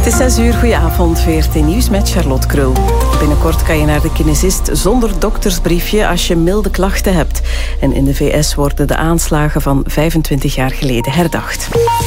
Het is 6 uur, goedenavond, VRT Nieuws met Charlotte Krul. Binnenkort kan je naar de kinesist zonder doktersbriefje als je milde klachten hebt. En in de VS worden de aanslagen van 25 jaar geleden herdacht.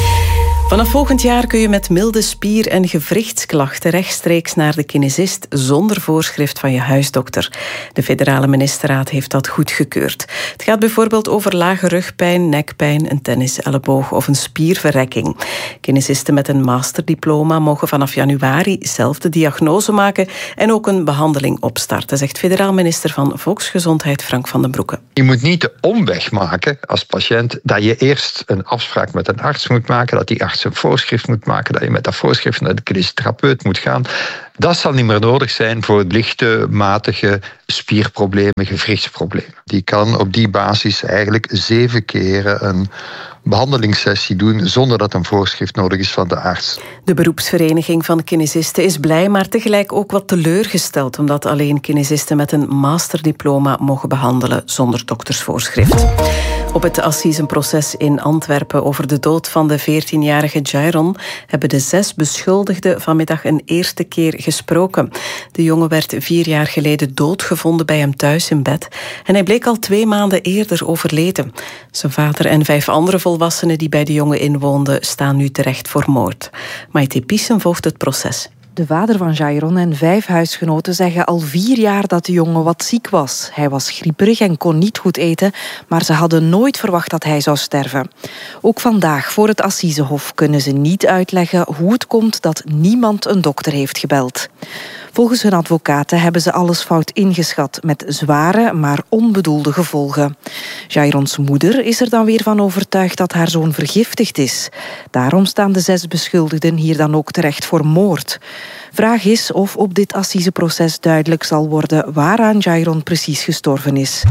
Vanaf volgend jaar kun je met milde spier- en gewrichtsklachten rechtstreeks naar de kinesist zonder voorschrift van je huisdokter. De federale ministerraad heeft dat goedgekeurd. Het gaat bijvoorbeeld over lage rugpijn, nekpijn, een tenniselleboog of een spierverrekking. Kinesisten met een masterdiploma mogen vanaf januari zelf de diagnose maken en ook een behandeling opstarten, zegt federaal minister van Volksgezondheid Frank van den Broeke. Je moet niet de omweg maken als patiënt dat je eerst een afspraak met een arts moet maken, dat die arts een voorschrift moet maken, dat je met dat voorschrift naar de kinesitherapeut moet gaan. Dat zal niet meer nodig zijn voor lichte, matige spierproblemen, gewrichtsproblemen. Die kan op die basis eigenlijk 7 keren een behandelingssessie doen zonder dat een voorschrift nodig is van de arts. De beroepsvereniging van kinesisten is blij, maar tegelijk ook wat teleurgesteld, omdat alleen kinesisten met een masterdiploma mogen behandelen zonder doktersvoorschrift. Op het assisenproces in Antwerpen over de dood van de 14-jarige Jairon hebben de 6 beschuldigden vanmiddag een eerste keer gesproken. De jongen werd 4 jaar geleden doodgevonden bij hem thuis in bed en hij bleek al 2 maanden eerder overleden. Zijn vader en 5 andere volwassenen die bij de jongen inwoonden staan nu terecht voor moord. Maite Pissen volgt het proces. De vader van Jairon en 5 huisgenoten zeggen al 4 jaar dat de jongen wat ziek was. Hij was grieperig en kon niet goed eten, maar ze hadden nooit verwacht dat hij zou sterven. Ook vandaag voor het Assisehof kunnen ze niet uitleggen hoe het komt dat niemand een dokter heeft gebeld. Volgens hun advocaten hebben ze alles fout ingeschat met zware, maar onbedoelde gevolgen. Jairons moeder is er dan weer van overtuigd dat haar zoon vergiftigd is. Daarom staan de 6 beschuldigden hier dan ook terecht voor moord. Vraag is of op dit assiseproces duidelijk zal worden waaraan Jairon precies gestorven is.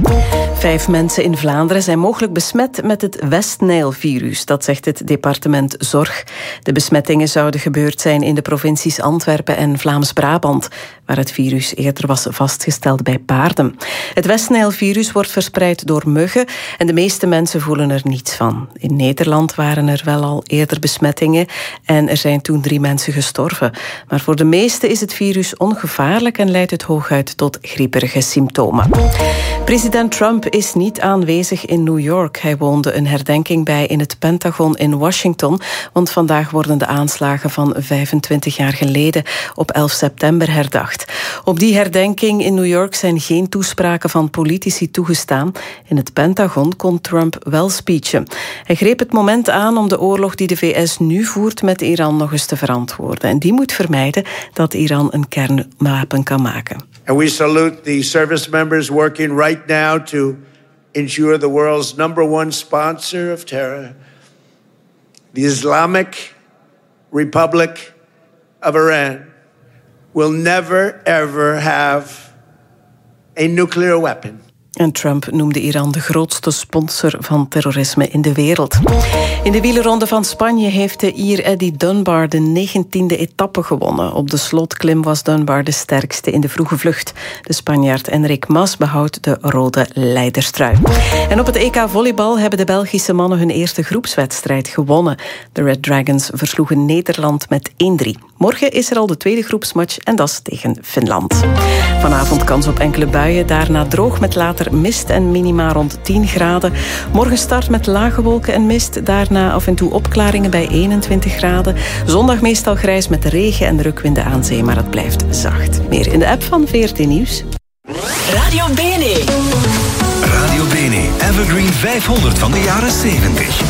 5 mensen in Vlaanderen zijn mogelijk besmet met het West-Nijl-virus. Dat zegt het departement Zorg. De besmettingen zouden gebeurd zijn in de provincies Antwerpen en Vlaams-Brabant, waar het virus eerder was vastgesteld bij paarden. Het West-Nijl-virus wordt verspreid door muggen en de meeste mensen voelen er niets van. In Nederland waren er wel al eerder besmettingen en er zijn toen 3 mensen gestorven. Maar voor de meeste is het virus ongevaarlijk en leidt het hooguit tot grieperige symptomen. President Trump is niet aanwezig in New York. Hij woonde een herdenking bij in het Pentagon in Washington, want vandaag worden de aanslagen van 25 jaar geleden op 11 september herdacht. Op die herdenking in New York zijn geen toespraken van politici toegestaan. In het Pentagon kon Trump wel speechen. Hij greep het moment aan om de oorlog die de VS nu voert met Iran nog eens te verantwoorden. En die moet vermijden dat Iran een kernwapen kan maken. And we salute the service members working right now to ensure the world's #1 sponsor of terror, the Islamic Republic of Iran, will never ever have a nuclear weapon. En Trump noemde Iran de grootste sponsor van terrorisme in de wereld. In de wielerronde van Spanje heeft de Ier Eddie Dunbar de 19e etappe gewonnen. Op de slotklim was Dunbar de sterkste in de vroege vlucht. De Spanjaard Enric Mas behoudt de rode leiderstrui. En op het EK volleybal hebben de Belgische mannen hun eerste groepswedstrijd gewonnen. De Red Dragons versloegen Nederland met 1-3. Morgen is er al de tweede groepsmatch en dat is tegen Finland. Vanavond kans op enkele buien, daarna droog met later mist en minima rond 10 graden. Morgen start met lage wolken en mist, daarna af en toe opklaringen bij 21 graden. Zondag meestal grijs met regen en rukwinden aan zee, maar het blijft zacht. Meer in de app van VRT Nieuws. Radio Bene. Radio Bene, Evergreen 500 van de jaren 70.